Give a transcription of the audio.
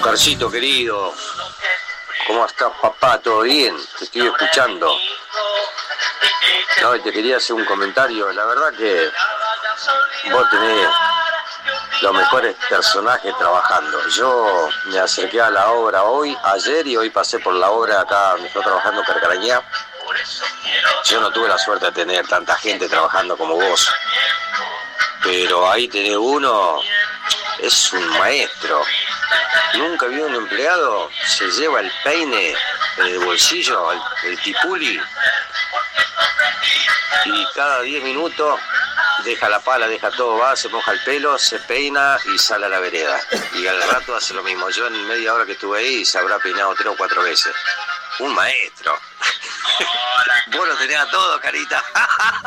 Oscarcito querido, ¿cómo estás, papá? ¿Todo bien? Te estoy escuchando. No, te quería hacer un comentario. La verdad que vos tenés los mejores personajes trabajando. Yo me acerqué a la obra ayer y hoy pasé por la obra acá donde estoy trabajando, Carcarañá. Yo no tuve la suerte de tener tanta gente trabajando como vos, pero ahí tenés uno, es un maestro. Nunca vi un empleado, se lleva el peine en el bolsillo, el tipuli, y cada 10 minutos deja la pala, deja todo, va, se moja el pelo, se peina y sale a la vereda. Y al rato hace lo mismo. Yo en media hora que estuve ahí se habrá peinado 3 o 4 veces. Un maestro. Vos lo tenés a todo, carita.